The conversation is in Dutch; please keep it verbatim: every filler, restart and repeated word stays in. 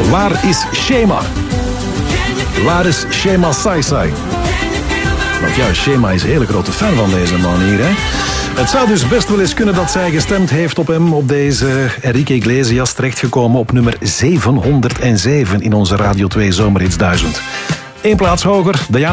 Waar is Shema? Waar is Shema Sai Sai? Want ja, Shema is een hele grote fan van deze man hier, hè? Het zou dus best wel eens kunnen dat zij gestemd heeft op hem, op deze Enrique Iglesias, terechtgekomen op nummer zevenhonderdzeven in onze Radio twee Zomerhits duizend. Eén plaats hoger, Diana.